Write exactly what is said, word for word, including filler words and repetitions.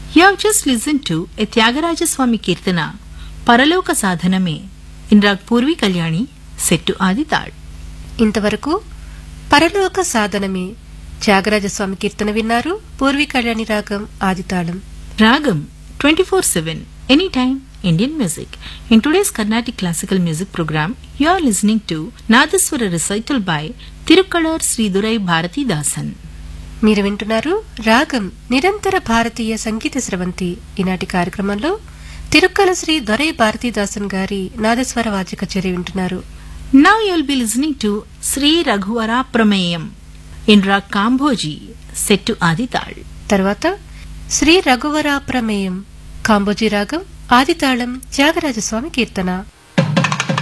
You have just listened to a Tyagaraja Swami Kirtana, Paraloka Sadhaname, in Rag Purvi Kalyani, set to Aditad. ఇంతవరకు పరలోక సాధనమే త్యాగరాజస్వామి కీర్తన విన్నారు. పూర్వీ కళ్యాణి రాగం ఆదితాళం. Ragam twenty-four seven, anytime, Indian music. In today's Carnatic classical music program, you are listening to Nadaswara recital by Tirukkalar Sri Durai Bharati Dasan. మీరు వింటున్నారు రాగం నిరంతర భారతీయ సంగీత స్రవంతి. ఈనాటి కార్యక్రమంలో తిరుక్కల శ్రీ దొరై భారతీదాసన్ గారి నాదస్వర వాద్య కచేరీ వింటున్నారు. Now you will be listening to Sri Raghuvara Prameyam in Rag Kambhoji, set to Aditad. తర్వాత శ్రీ రఘువర ప్రమేయం కాంబోజీ రాగం ఆదితాళం త్యాగరాజస్వామి కీర్తన.